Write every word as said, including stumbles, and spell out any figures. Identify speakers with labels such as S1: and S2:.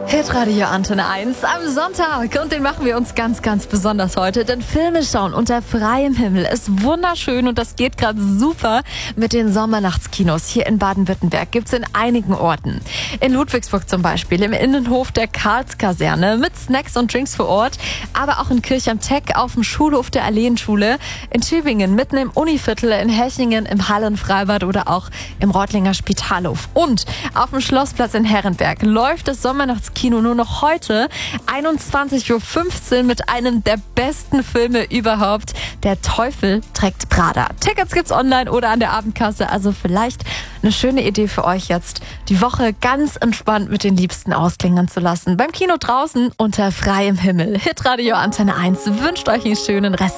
S1: Hitradio Antenne eins am Sonntag und den machen wir uns ganz, ganz besonders heute, denn Filme schauen unter freiem Himmel ist wunderschön und das geht gerade super mit den Sommernachtskinos. Hier in Baden-Württemberg gibt's in einigen Orten. In Ludwigsburg zum Beispiel, im Innenhof der Karlskaserne mit Snacks und Drinks vor Ort, aber auch in Kirch am Teck auf dem Schulhof der Alleenschule, in Tübingen mitten im Univiertel, in Hechingen im Hallenfreibad oder auch im Reutlinger Spitalhof. Und auf dem Schlossplatz in Herrenberg läuft das Sommernachtskino nur noch heute einundzwanzig Uhr fünfzehn mit einem der besten Filme überhaupt. Der Teufel trägt Prada. Tickets gibt's online oder an der Abendkasse. Also vielleicht eine schöne Idee für euch jetzt, die Woche ganz entspannt mit den Liebsten ausklingen zu lassen. Beim Kino draußen unter freiem Himmel. Hitradio Antenne eins wünscht euch einen schönen Rest.